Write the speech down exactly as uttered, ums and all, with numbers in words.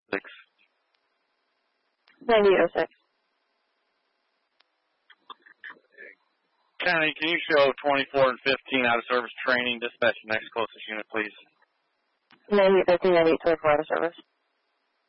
six. ninety-eight oh six. County, can you show twenty-four and fifteen out of service training? Dispatch the next closest unit, please. ninety-eight fifteen, ninety-eight twenty-four out of service.